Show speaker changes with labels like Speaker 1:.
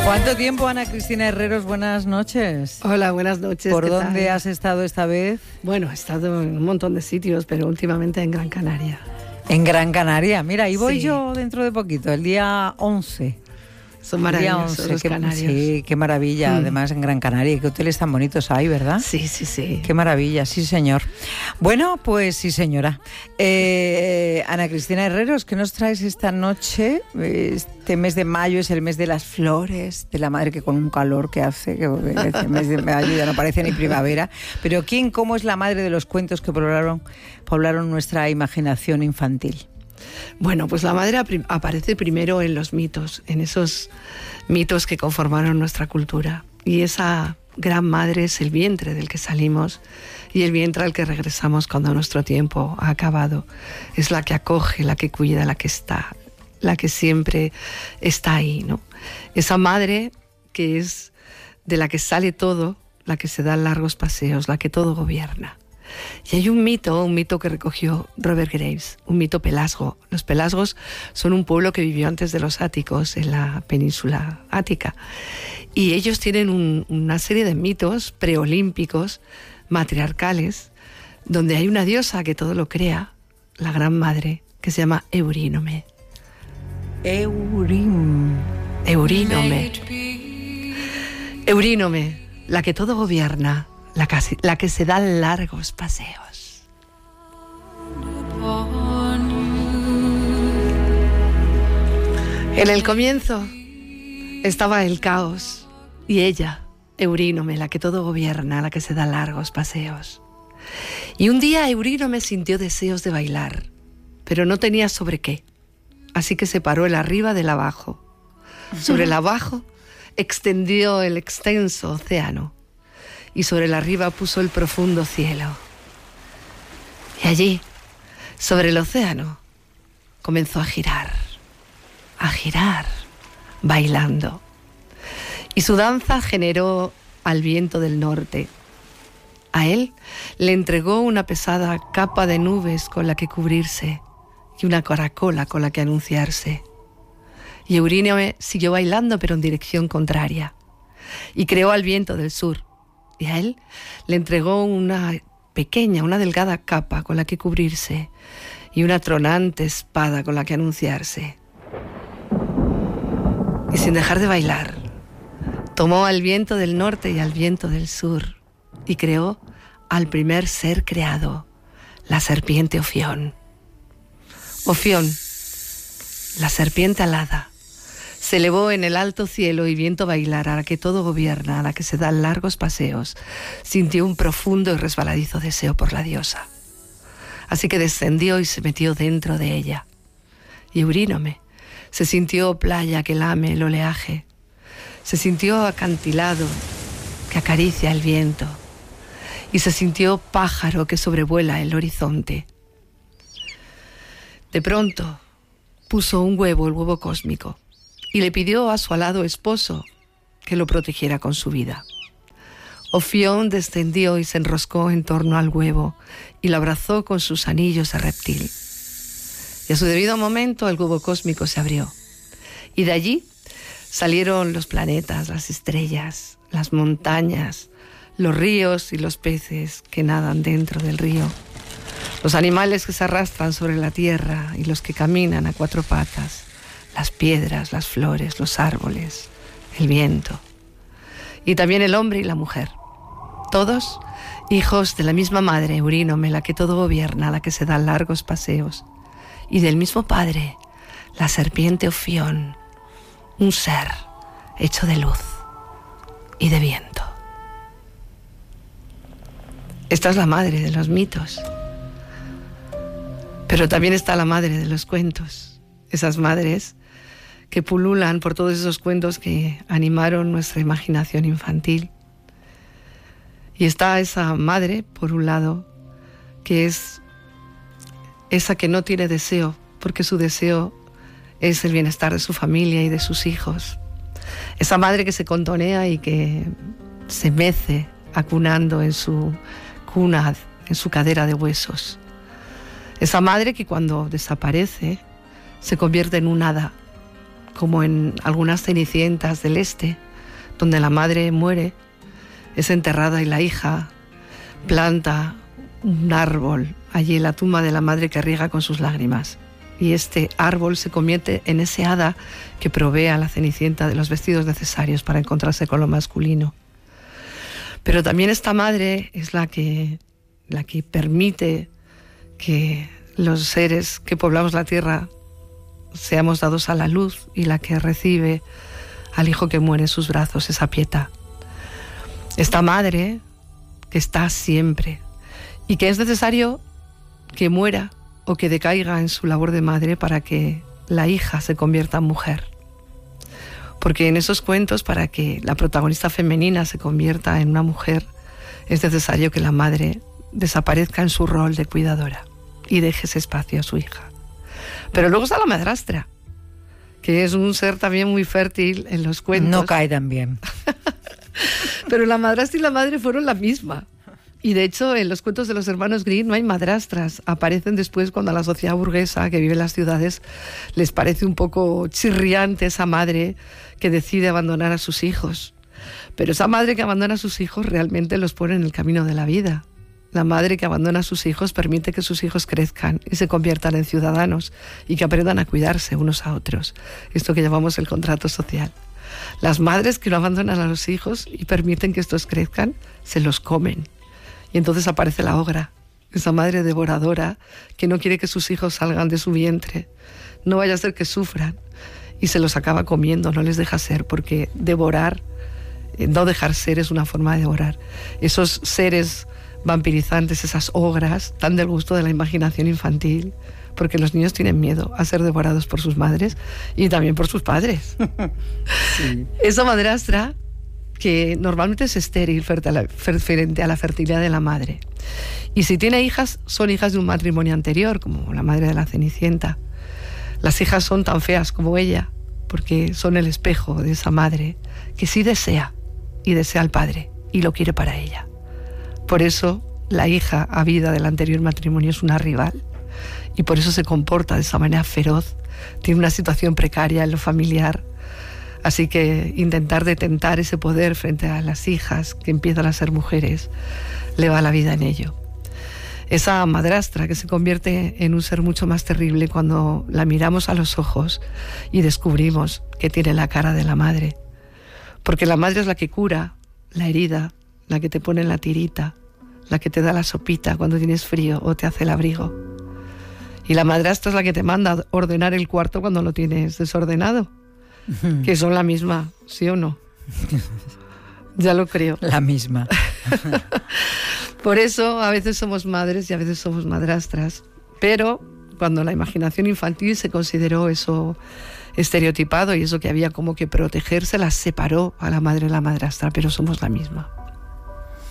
Speaker 1: ¿Cuánto tiempo, Ana Cristina Herreros? Buenas noches.
Speaker 2: Hola, buenas noches.
Speaker 1: ¿Por dónde has estado esta vez?
Speaker 2: Bueno, he estado en un montón de sitios, pero últimamente en Gran Canaria.
Speaker 1: En Gran Canaria. Mira, ahí voy
Speaker 2: Sí.
Speaker 1: yo dentro de poquito, el día 11.
Speaker 2: Son maravillosos los canarios.
Speaker 1: Sí, qué maravilla. Además, en Gran Canaria, qué hoteles tan bonitos hay, ¿verdad?
Speaker 2: Sí, sí, sí.
Speaker 1: Qué maravilla, sí, señor. Bueno, pues sí, señora. Ana Cristina Herreros, ¿qué nos traes esta noche? Este mes de mayo es el mes de las flores, de la madre, que con un calor que hace, que el mes de mayo ya no parece ni primavera. Pero ¿quién, cómo es la madre de los cuentos que poblaron nuestra imaginación infantil?
Speaker 2: Bueno, pues la madre aparece primero en los mitos, en esos mitos que conformaron nuestra cultura. Y esa gran madre es el vientre del que salimos y el vientre al que regresamos cuando nuestro tiempo ha acabado. Es la que acoge, la que cuida, la que está, la que siempre está ahí, ¿no? Esa madre que es de la que sale todo, la que se da largos paseos, la que todo gobierna. Y hay un mito que recogió Robert Graves, un mito pelasgo. Los pelasgos son un pueblo que vivió antes de los áticos en la península ática. Y ellos tienen una serie de mitos preolímpicos, matriarcales, donde hay una diosa que todo lo crea, la gran madre, que se llama Eurínome. Eurínome, la que todo gobierna, la que se da largos paseos. En el comienzo estaba el caos y ella, Eurínome, la que todo gobierna, la que se da largos paseos. Y un día Eurínome sintió deseos de bailar, pero no tenía sobre qué. Así que separó el arriba del abajo. Sobre el abajo extendió el extenso océano. Y sobre el arriba puso el profundo cielo. Y allí, sobre el océano, comenzó a girar, bailando. Y su danza generó al viento del norte. A él le entregó una pesada capa de nubes con la que cubrirse y una caracola con la que anunciarse. Y Eurínome siguió bailando, pero en dirección contraria. Y creó al viento del sur. Y a él le entregó una delgada capa con la que cubrirse y una tronante espada con la que anunciarse. Y sin dejar de bailar, tomó al viento del norte y al viento del sur y creó al primer ser creado, la serpiente Ofión. Ofión, la serpiente alada, se elevó en el alto cielo y viendo bailar a la que todo gobierna, a la que se dan largos paseos, sintió un profundo y resbaladizo deseo por la diosa. Así que descendió y se metió dentro de ella. Y Eurínome se sintió playa que lame el oleaje, se sintió acantilado que acaricia el viento y se sintió pájaro que sobrevuela el horizonte. De pronto puso un huevo, el huevo cósmico, y le pidió a su alado esposo que lo protegiera con su vida. Ofión descendió y se enroscó en torno al huevo y lo abrazó con sus anillos de reptil. Y a su debido momento el huevo cósmico se abrió. Y de allí salieron los planetas, las estrellas, las montañas, los ríos y los peces que nadan dentro del río, los animales que se arrastran sobre la tierra y los que caminan a cuatro patas, las piedras, las flores, los árboles, el viento. Y también el hombre y la mujer. Todos hijos de la misma madre, Eurínome, la que todo gobierna, la que se da largos paseos. Y del mismo padre, la serpiente Ofión, un ser hecho de luz y de viento. Esta es la madre de los mitos. Pero también está la madre de los cuentos. Esas madres que pululan por todos esos cuentos que animaron nuestra imaginación infantil. Y está esa madre, por un lado, que es esa que no tiene deseo, porque su deseo es el bienestar de su familia y de sus hijos. Esa madre que se contonea y que se mece acunando en su cuna, en su cadera de huesos. Esa madre que cuando desaparece se convierte en un hada, como en algunas cenicientas del este, donde la madre muere, es enterrada y la hija planta un árbol allí en la tumba de la madre que riega con sus lágrimas. Y este árbol se convierte en ese hada que provee a la Cenicienta de los vestidos necesarios para encontrarse con lo masculino. Pero también esta madre es la que permite que los seres que poblamos la tierra seamos dados a la luz, y la que recibe al hijo que muere en sus brazos, esa Pietà. Esta madre que está siempre y que es necesario que muera o que decaiga en su labor de madre para que la hija se convierta en mujer. Porque en esos cuentos, para que la protagonista femenina se convierta en una mujer, es necesario que la madre desaparezca en su rol de cuidadora y deje ese espacio a su hija. Pero luego está la madrastra, que es un ser también muy fértil en los cuentos.
Speaker 1: No cae tan bien.
Speaker 2: Pero la madrastra y la madre fueron la misma. Y de hecho, en los cuentos de los hermanos Grimm no hay madrastras. Aparecen después cuando a la sociedad burguesa que vive en las ciudades les parece un poco chirriante esa madre que decide abandonar a sus hijos. Pero esa madre que abandona a sus hijos realmente los pone en el camino de la vida. La madre que abandona a sus hijos permite que sus hijos crezcan y se conviertan en ciudadanos y que aprendan a cuidarse unos a otros. Esto que llamamos el contrato social. Las madres que no abandonan a los hijos y permiten que estos crezcan, se los comen. Y entonces aparece la ogra, esa madre devoradora que no quiere que sus hijos salgan de su vientre. No vaya a ser que sufran, y se los acaba comiendo, no les deja ser, porque devorar, no dejar ser, es una forma de devorar. Esos seres vampirizantes, esas ogras, tan del gusto de la imaginación infantil, porque los niños tienen miedo a ser devorados por sus madres y también por sus padres. Sí. Esa madrastra, que normalmente es estéril frente a la fertilidad de la madre. Y si tiene hijas, son hijas de un matrimonio anterior, como la madre de la Cenicienta. Las hijas son tan feas como ella, porque son el espejo de esa madre que sí desea, y desea al padre, y lo quiere para ella. Por eso, la hija habida del anterior matrimonio es una rival, y por eso se comporta de esa manera feroz, tiene una situación precaria en lo familiar. Así que intentar detentar ese poder frente a las hijas que empiezan a ser mujeres, le va la vida en ello. Esa madrastra que se convierte en un ser mucho más terrible cuando la miramos a los ojos y descubrimos que tiene la cara de la madre. Porque la madre es la que cura la herida, la que te pone la tirita, la que te da la sopita cuando tienes frío o te hace el abrigo. Y la madrastra es la que te manda a ordenar el cuarto cuando lo tienes desordenado. Que son la misma, ¿sí o no? Ya lo creo.
Speaker 1: La misma.
Speaker 2: Por eso a veces somos madres y a veces somos madrastras. Pero cuando la imaginación infantil se consideró eso estereotipado y eso que había como que protegerse, las separó a la madre y la madrastra, pero somos la misma.